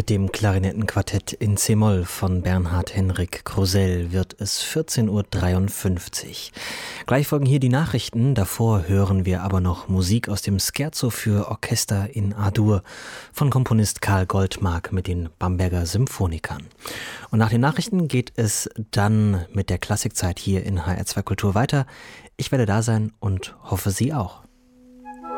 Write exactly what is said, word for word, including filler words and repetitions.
dem Klarinettenquartett in c-Moll von Bernhard Henrik Krosell wird es vierzehn Uhr dreiundfünfzig. Gleich folgen hier die Nachrichten, davor hören wir aber noch Musik aus dem Scherzo für Orchester in A-Dur von Komponist Karl Goldmark mit den Bamberger Symphonikern. Und nach den Nachrichten geht es dann mit der Klassikzeit hier in H R zwei Kultur weiter. Ich werde da sein und hoffe, Sie auch.